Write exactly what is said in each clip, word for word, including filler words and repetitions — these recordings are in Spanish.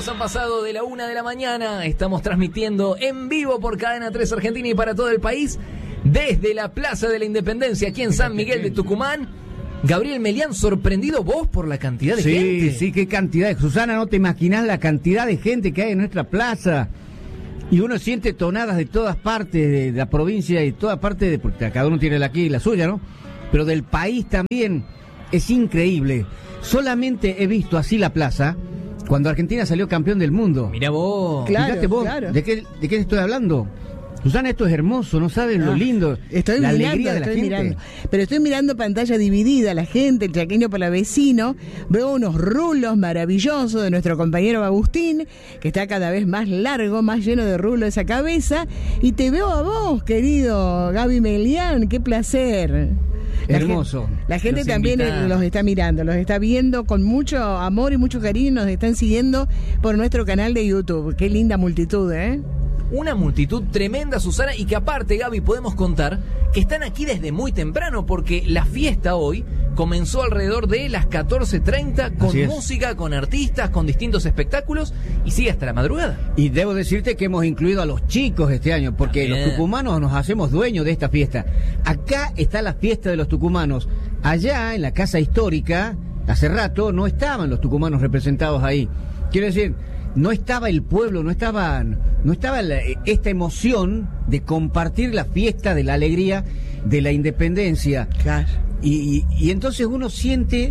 minutos han pasado de la una de la mañana. Estamos transmitiendo en vivo por Cadena tres Argentina y para todo el país desde la Plaza de la Independencia, aquí en San Miguel de Tucumán. Gabriel Melián, ¿sorprendido vos por la cantidad de sí, gente? Sí, sí, qué cantidad. Susana, no te imaginás la cantidad de gente que hay en nuestra plaza. Y uno siente tonadas de todas partes de la provincia y todas partes, de, porque cada uno tiene la aquí y la suya, ¿no? Pero del país también. Es increíble. Solamente he visto así la plaza cuando Argentina salió campeón del mundo. Mirá vos. Claro, Fíjate vos, claro. ¿de qué, ¿de qué estoy hablando? Susana, esto es hermoso, no sabes lo lindo, estoy la mirando, alegría de la estoy gente. Mirando. Pero estoy mirando pantalla dividida, la gente, el chaqueño palavecino, veo unos rulos maravillosos de nuestro compañero Agustín, que está cada vez más largo, más lleno de rulos esa cabeza, y te veo a vos, querido Gaby Melián, qué placer. La Hermoso. Gente, la gente Los también invita. los está mirando, los está viendo con mucho amor y mucho cariño, nos están siguiendo por nuestro canal de YouTube. Qué linda multitud, ¿eh? Una multitud tremenda, Susana, y que aparte, Gaby, podemos contar que están aquí desde muy temprano, porque la fiesta hoy comenzó alrededor de las catorce treinta con música, con artistas, con distintos espectáculos, y sigue hasta la madrugada. Y debo decirte que hemos incluido a los chicos este año, porque Bien. los tucumanos nos hacemos dueños de esta fiesta. Acá está la fiesta de los tucumanos. Allá, en la Casa Histórica, hace rato, no estaban los tucumanos representados ahí. Quiero decir, no estaba el pueblo, no estaba, no estaba la, esta emoción de compartir la fiesta de la alegría de la independencia. Claro. Y, y, y entonces uno siente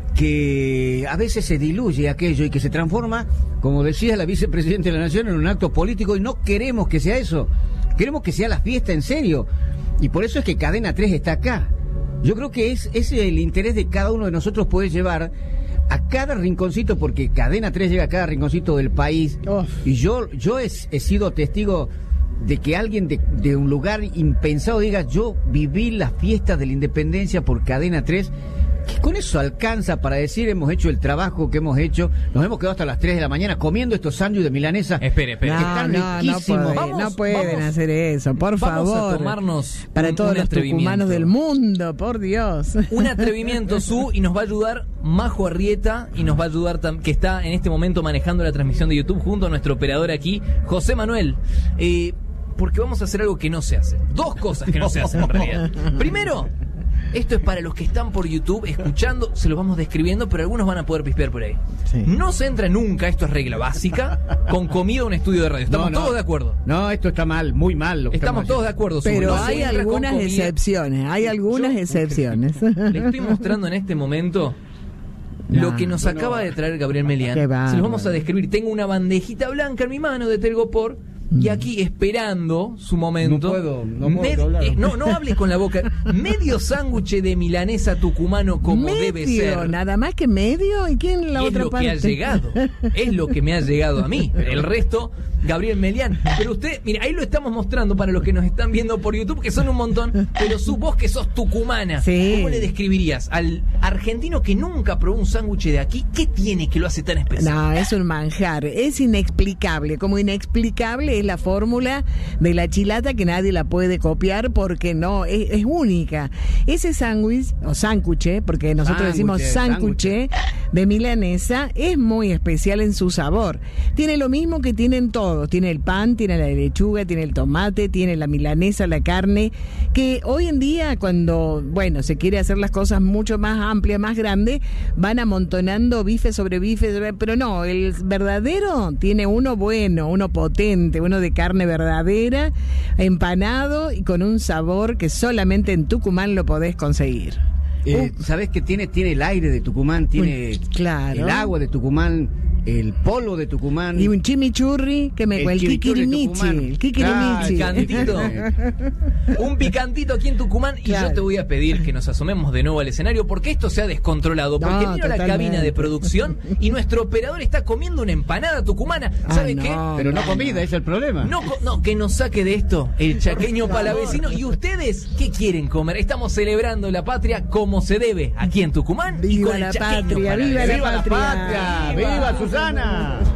que a veces se diluye aquello y que se transforma, como decía la vicepresidenta de la Nación, en un acto político, y no queremos que sea eso. Queremos que sea la fiesta en serio. Y por eso es que Cadena tres está acá. Yo creo que es, es el interés de cada uno de nosotros poder llevar a cada rinconcito, porque Cadena tres llega a cada rinconcito del país. Uf. Y yo yo he, he sido testigo de que alguien de, de un lugar impensado diga: yo viví la fiesta de la independencia por Cadena tres. Que con eso alcanza para decir: hemos hecho el trabajo que hemos hecho, nos hemos quedado hasta las tres de la mañana comiendo estos sándwiches de milanesa. Espere, espere. No, que están no, no, riquísimos. puede- Vamos, no pueden vamos. hacer eso, por Vamos favor. a tomarnos para un- todos un los atrevimiento. tucumanos del mundo, por Dios. Un atrevimiento, Su, y nos va a ayudar Majo Arrieta, y nos va a ayudar, tam- que está en este momento manejando la transmisión de YouTube junto a nuestro operador aquí, José Manuel. Eh, porque vamos a hacer algo que no se hace. Dos cosas que no se hacen en realidad. Primero, esto es para los que están por YouTube escuchando, se los vamos describiendo, pero algunos van a poder pispear por ahí. Sí. No se entra nunca, esto es regla básica, con comida a un estudio de radio. Estamos No, no. todos de acuerdo. No, esto está mal, muy mal. Lo que Estamos todos de acuerdo. Su. Pero No se hay entra con algunas comida. excepciones, hay algunas Yo- excepciones. Le estoy mostrando en este momento lo No, que nos yo acaba no. de traer Gabriel Melián. Qué Se bárbaro. los vamos a describir. Tengo una bandejita blanca en mi mano de Telgopor y aquí esperando su momento. No puedo, no puedo hablar. eh, no, no hables con la boca. Medio sándwich de milanesa tucumano como medio, debe ser. nada más que medio. ¿Y quién en la Y es otra lo parte? que ha llegado. Es lo que me ha llegado a mí. El resto, Gabriel Melián. Pero usted, mira, ahí lo estamos mostrando para los que nos están viendo por YouTube, que son un montón. Pero su voz, que sos tucumana, Sí. ¿cómo le describirías al argentino que nunca probó un sándwich de aquí? ¿Qué tiene que lo hace tan especial? No, es un manjar, es inexplicable. Como inexplicable es la fórmula de la chilata, que nadie la puede copiar porque no, es, es única. Ese sándwich, o sándwich, porque nosotros decimos Sándwich, sándwich de milanesa, es muy especial en su sabor. Tiene lo mismo que tienen todos. Tiene el pan, tiene la lechuga, tiene el tomate, tiene la milanesa, la carne, que hoy en día, cuando, bueno, se quiere hacer las cosas mucho más amplias, más grandes, van amontonando bife sobre bife, sobre- pero no, el verdadero tiene uno bueno, uno potente, uno de carne verdadera, empanado y con un sabor que solamente en Tucumán lo podés conseguir. Eh, ¿Sabés que tiene, tiene el aire de Tucumán? Tiene Uy, claro. el agua de Tucumán, el polvo de Tucumán. Y un chimichurri que me El el, chimichurri de kikirimichi, Tucumán. el kikirimichi. Picantito. Un picantito aquí en Tucumán. Y Claro. yo te voy a pedir que nos asomemos de nuevo al escenario, porque esto se ha descontrolado. Porque No, miro la totalmente. cabina de producción y nuestro operador está comiendo una empanada tucumana. Ah, ¿Sabe no. qué? Pero no comida, ese es el problema. No, co- no, que nos saque de esto el chaqueño palavecino. ¿Y ustedes qué quieren comer? Estamos celebrando la patria como se debe aquí en Tucumán. y Viva con el la chaqueño patria, viva la palavecino. patria. ¡Viva, Susana!